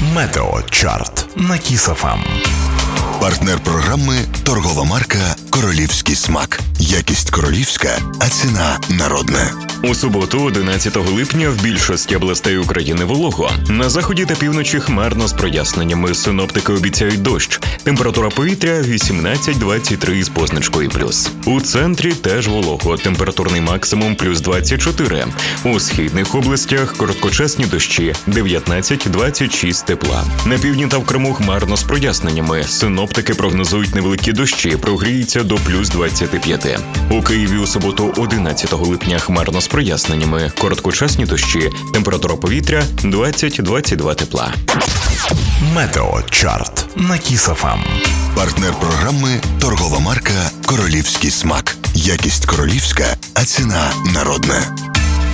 Метеочарт на Kiss FM. Партнер програми – торгова марка «Королівський смак». Якість королівська, а ціна народна. У суботу, 11 липня, в більшості областей України волого. На заході та півночі хмарно з проясненнями. Синоптики обіцяють дощ. Температура повітря 18-23 з позначкою плюс. У центрі теж волого. Температурний максимум плюс 24. У східних областях короткочасні дощі 19-26 тепла. На півдні та в Криму хмарно з проясненнями. Синоптики прогнозують невеликі дощі, прогріється до плюс 25. У Києві у суботу, 11 липня, хмарно з проясненнями. Короткочасні дощі. Температура повітря 20-22 тепла. Метеочарт на Kiss FM. Партнер програми – торгова марка «Королівський смак». Якість королівська, а ціна народна.